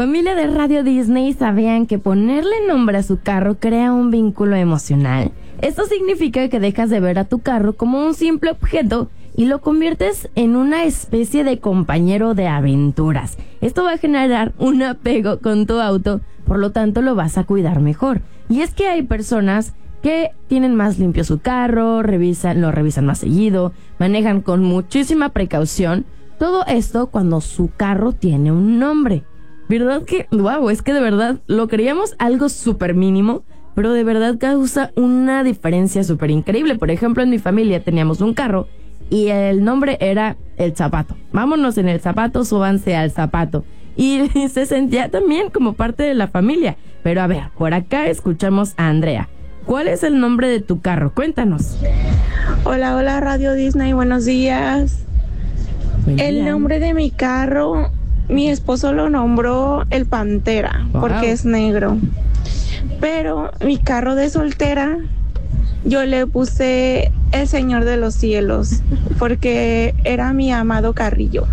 Familia de Radio Disney, ¿sabían que ponerle nombre a su carro crea un vínculo emocional? Esto significa que dejas de ver a tu carro como un simple objeto y lo conviertes en una especie de compañero de aventuras. Esto va a generar un apego con tu auto, por lo tanto lo vas a cuidar mejor. Y es que hay personas que tienen más limpio su carro, lo revisan más seguido, manejan con muchísima precaución. Todo esto cuando su carro tiene un nombre. ¿Verdad que, wow, es que de verdad lo creíamos algo súper mínimo, pero de verdad causa una diferencia súper increíble? Por ejemplo, en mi familia teníamos un carro y el nombre era El Zapato. Vámonos en el zapato, súbanse al zapato. Y se sentía también como parte de la familia. Pero a ver, por acá escuchamos a Andrea. ¿Cuál es el nombre de tu carro? Cuéntanos. Hola Radio Disney, buenos días. El nombre de mi carro, mi esposo lo nombró el Pantera, porque es negro. Pero mi carro de soltera, yo le puse el Señor de los Cielos, porque era mi amado carrillo.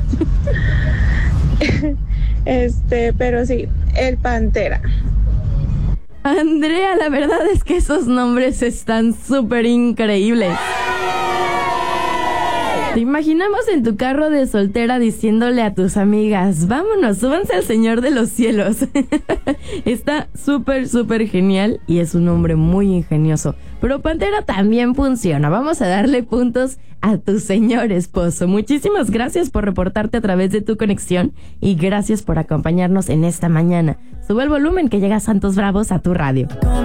Pero sí, el Pantera. Andrea, la verdad es que esos nombres están súper increíbles. Te imaginamos en tu carro de soltera diciéndole a tus amigas, vámonos, súbanse al Señor de los Cielos. Está súper, súper genial y es un nombre muy ingenioso. Pero Pantera también funciona. Vamos a darle puntos a tu señor esposo. Muchísimas gracias por reportarte a través de tu conexión y gracias por acompañarnos en esta mañana. Sube el volumen que llega Santos Bravos a tu radio.